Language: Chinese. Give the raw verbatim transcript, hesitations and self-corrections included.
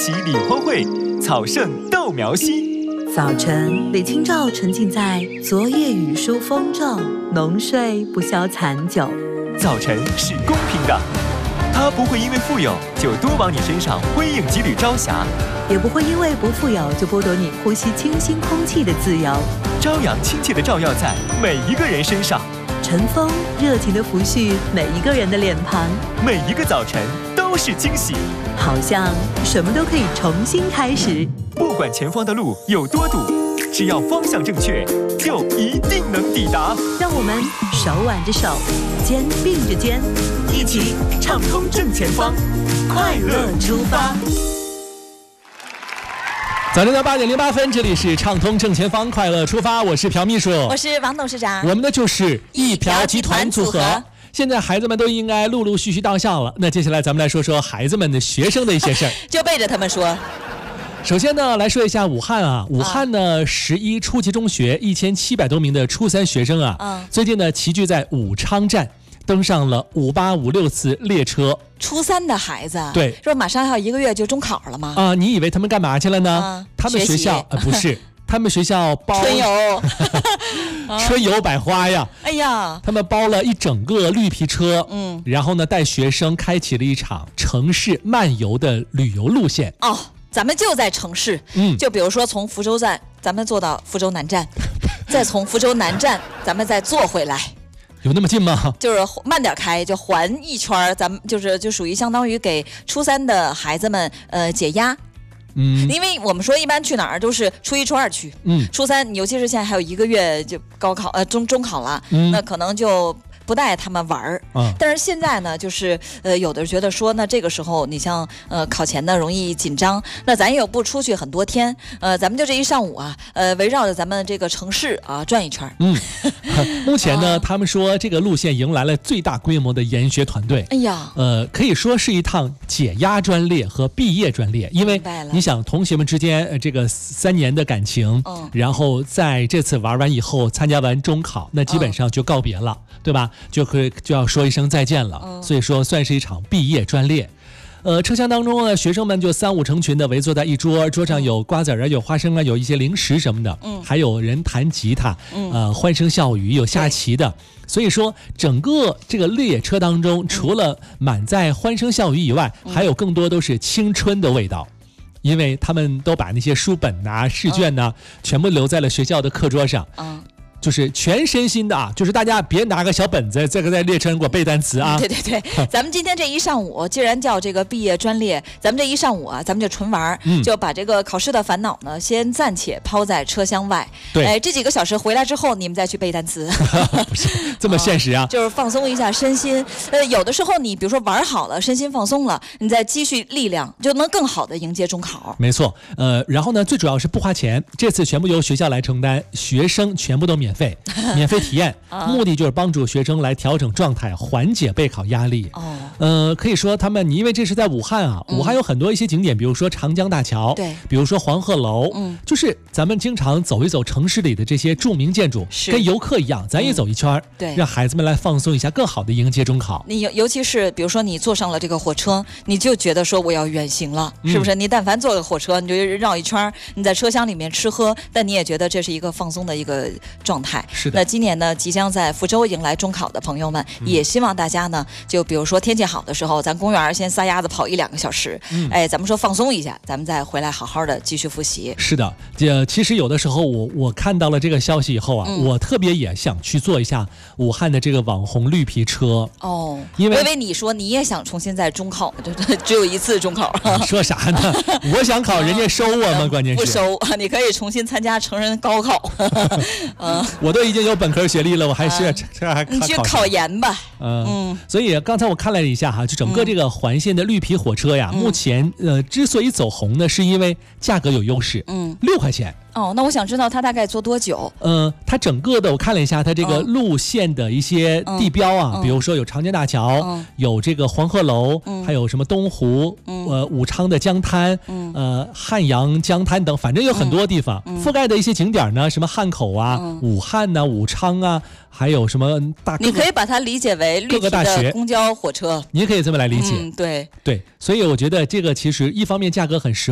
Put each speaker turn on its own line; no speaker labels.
喜李欢会，草盛豆苗稀。
早晨，李清照沉浸在昨夜雨疏风骤，浓睡不消残酒。
早晨是公平的，它不会因为富有就多往你身上辉映几缕朝霞，
也不会因为不富有就剥夺你呼吸清新空气的自由。
朝阳亲切地照耀在每一个人身上，
晨风热情地拂去每一个人的脸庞，
每一个早晨都是惊喜，
好像什么都可以重新开始。
不管前方的路有多堵，只要方向正确，就一定能抵达。
让我们手挽着手，肩并着肩，一起畅通正前方，快乐出发。
早晨的八点零八分，这里是畅通正前方，快乐出发，我是朴秘书，
我是王董事长，
我们的就是一朴集团组合。现在孩子们都应该陆陆续续到校了，那接下来咱们来说说孩子们的学生的一些事儿，
就背着他们说。
首先呢，来说一下武汉啊，武汉呢十一初级中学一千七百多名的初三学生啊，嗯、最近呢齐聚在武昌站，登上了五八五六次列车。
初三的孩子，
对，
说马上还有一个月就中考了吗？
啊、呃，你以为他们干嘛去了呢？
嗯、
他们学校呃不是。他们学校包
春游
春游百花呀！
哎呀，
他们包了一整个绿皮车，嗯，然后呢，带学生开启了一场城市漫游的旅游路线。
哦，咱们就在城市，嗯，就比如说从福州站，咱们坐到福州南站，再从福州南站，咱们再坐回来。
有那么近吗？
就是慢点开，就环一圈，咱们就是就属于相当于给初三的孩子们呃解压。嗯，因为我们说一般去哪儿都是初一初二去，嗯，初三尤其是现在还有一个月就高考呃中中考了，嗯，那可能就不带他们玩儿，嗯，但是现在呢，就是呃有的觉得说，那这个时候你像呃考前呢容易紧张，那咱也不出去很多天，呃，咱们就这一上午啊，呃围绕着咱们这个城市啊转一圈。嗯，
目前呢，他们说这个路线迎来了最大规模的研学团队。
哎呀，
呃，可以说是一趟解压专列和毕业专列，因为你想同学们之间呃这个三年的感情，嗯，然后在这次玩完以后，参加完中考，那基本上就告别了，嗯、对吧？就可以就要说一声再见了，嗯、所以说算是一场毕业专列。呃，车厢当中呢，学生们就三五成群的围坐在一桌，桌上有瓜子啊，有花生啊，有一些零食什么的，嗯，还有人弹吉他，嗯，呃，欢声笑语，有下棋的。所以说，整个这个列车当中，除了满载欢声笑语以外，嗯、还有更多都是青春的味道。因为他们都把那些书本呐、啊、试卷呐、啊，嗯、全部留在了学校的课桌上。嗯。就是全身心的啊，就是大家别拿个小本子，这个在列车上给我背单词啊。
对对对，咱们今天这一上午，既然叫这个毕业专列，咱们这一上午啊，咱们就纯玩，嗯、就把这个考试的烦恼呢，先暂且抛在车厢外。
对，
哎，这几个小时回来之后，你们再去背单词。
不是这么现实啊、哦，
就是放松一下身心。呃，有的时候你比如说玩好了，身心放松了，你再积蓄力量，就能更好的迎接中考。
没错，呃，然后呢，最主要是不花钱，这次全部由学校来承担，学生全部都免费。免费体验，目的就是帮助学生来调整状态，缓解备考压力。哦，呃，可以说他们，你因为这是在武汉啊，嗯、武汉有很多一些景点，比如说长江大桥，
对，
比如说黄鹤楼，嗯，就是咱们经常走一走城市里的这些著名建筑，跟游客一样，咱也走一圈，嗯、对，让孩子们来放松一下，更好的迎接中考。
你尤尤其是比如说你坐上了这个火车，你就觉得说我要远行了，嗯、是不是？你但凡坐个火车，你就绕一圈，你在车厢里面吃喝，但你也觉得这是一个放松的一个状态。
是的。
那今年呢，即将在福州迎来中考的朋友们，嗯、也希望大家呢，就比如说天气好的时候，咱公园先撒丫子跑一两个小时，嗯、哎，咱们说放松一下，咱们再回来好好的继续复习。
是的，这其实有的时候我我看到了这个消息以后啊，嗯、我特别也想去坐一下武汉的这个网红绿皮车。
哦，因为我以为你说你也想重新在中考，只有一次中考。
说啥呢？我想考，人家收我吗？关键是
不收，你可以重新参加成人高考。
嗯，我都已经有本科学历了，我还是这、嗯、还
你去考研吧。
嗯嗯，所以刚才我看了一下哈，就整个这个环线的绿皮火车呀，嗯、目前呃之所以走红呢，是因为价格有优势，嗯，六块钱。
哦，那我想知道它大概坐多久？
嗯、呃，它整个的我看了一下，它这个路线的一些地标啊，嗯、比如说有长江大桥，嗯、有这个黄鹤楼，嗯、还有什么东湖，嗯、呃武昌的江滩，嗯、呃汉阳江滩等，反正有很多地方、嗯、覆盖的一些景点呢，什么汉口啊、嗯、武汉呐、啊、武昌啊。还有什么大？
你可以把它理解为绿皮的公交火车，
你也可以这么来理解。
嗯，对
对，所以我觉得这个其实一方面价格很实